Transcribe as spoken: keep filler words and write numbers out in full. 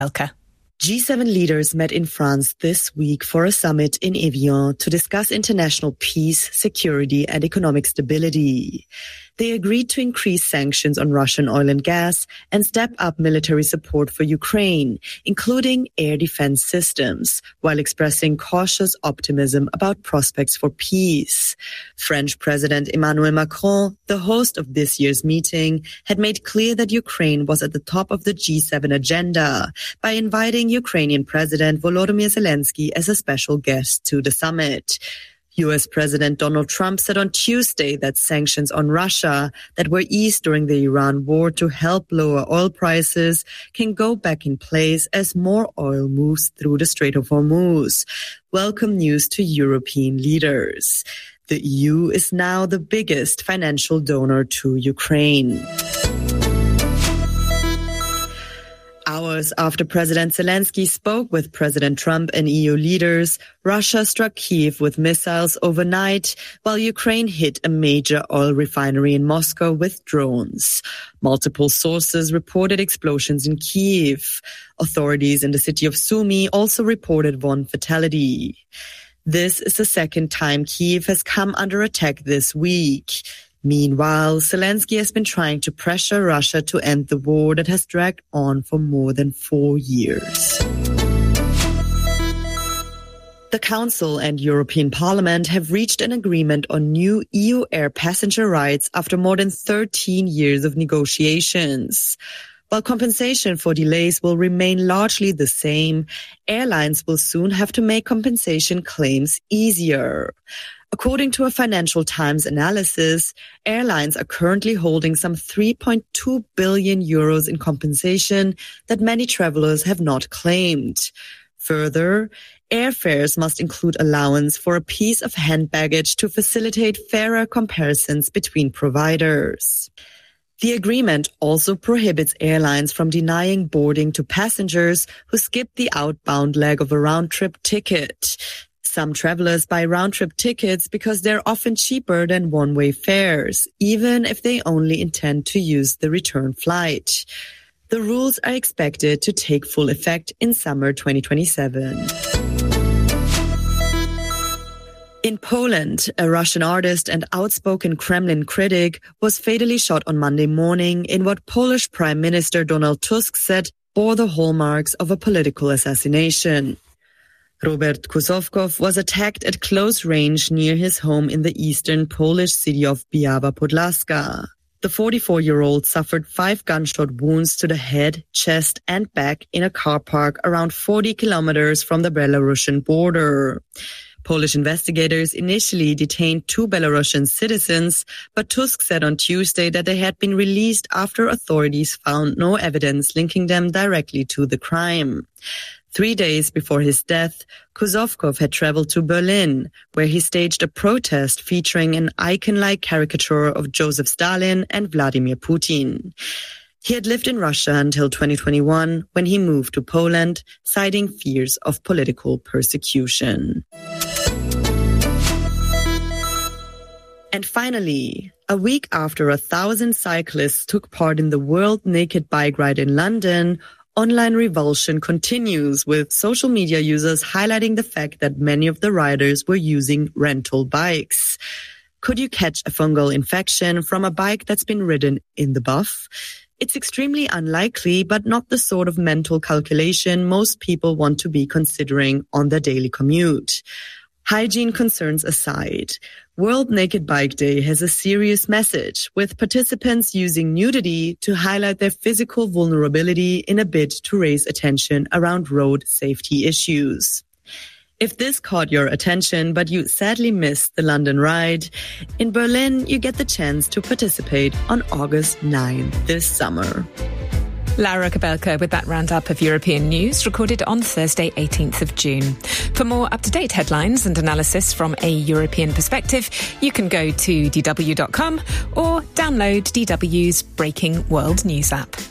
Elka. G seven leaders met in France this week for a summit in Evian to discuss international peace, security, and economic stability. They agreed to increase sanctions on Russian oil and gas and step up military support for Ukraine, including air defense systems, while expressing cautious optimism about prospects for peace. French President Emmanuel Macron, the host of this year's meeting, had made clear that Ukraine was at the top of the G seven agenda by inviting Ukrainian President Volodymyr Zelensky as a special guest to the summit. U S President Donald Trump said on Tuesday that sanctions on Russia that were eased during the Iran war to help lower oil prices can go back in place as more oil moves through the Strait of Hormuz. Welcome news to European leaders. The E U is now the biggest financial donor to Ukraine. Hours after President Zelensky spoke with President Trump and E U leaders, Russia struck Kyiv with missiles overnight, while Ukraine hit a major oil refinery in Moscow with drones. Multiple sources reported explosions in Kyiv. Authorities in the city of Sumy also reported one fatality. This is the second time Kyiv has come under attack this week. Meanwhile, Zelensky has been trying to pressure Russia to end the war that has dragged on for more than four years. The Council and European Parliament have reached an agreement on new E U air passenger rights after more than thirteen years of negotiations. While compensation for delays will remain largely the same, airlines will soon have to make compensation claims easier. According to a Financial Times analysis, airlines are currently holding some three point two billion euros in compensation that many travelers have not claimed. Further, airfares must include allowance for a piece of hand baggage to facilitate fairer comparisons between providers. The agreement also prohibits airlines from denying boarding to passengers who skip the outbound leg of a round-trip ticket. Some travelers buy round-trip tickets because they're often cheaper than one-way fares, even if they only intend to use the return flight. The rules are expected to take full effect in summer twenty twenty-seven. In Poland, a Russian artist and outspoken Kremlin critic was fatally shot on Monday morning in what Polish Prime Minister Donald Tusk said bore the hallmarks of a political assassination. Robert Kuzovkov was attacked at close range near his home in the eastern Polish city of Biała Podlaska. The forty-four-year-old suffered five gunshot wounds to the head, chest, and back in a car park around forty kilometers from the Belarusian border. Polish investigators initially detained two Belarusian citizens, but Tusk said on Tuesday that they had been released after authorities found no evidence linking them directly to the crime. Three days before his death, Kuzovkov had traveled to Berlin, where he staged a protest featuring an icon-like caricature of Joseph Stalin and Vladimir Putin. He had lived in Russia until twenty twenty-one, when he moved to Poland, citing fears of political persecution. And finally, a week after a thousand cyclists took part in the World Naked Bike Ride in London, online revulsion continues, with social media users highlighting the fact that many of the riders were using rental bikes. Could you catch a fungal infection from a bike that's been ridden in the buff? It's extremely unlikely, but not the sort of mental calculation most people want to be considering on their daily commute. Hygiene concerns aside, World Naked Bike Day has a serious message, with participants using nudity to highlight their physical vulnerability in a bid to raise attention around road safety issues. If this caught your attention, but you sadly missed the London ride, in Berlin you get the chance to participate on August ninth this summer. Laura Kabelka with that roundup of European news recorded on Thursday, eighteenth of June. For more up-to-date headlines and analysis from a European perspective, you can go to d w dot com or download D W's Breaking World News app.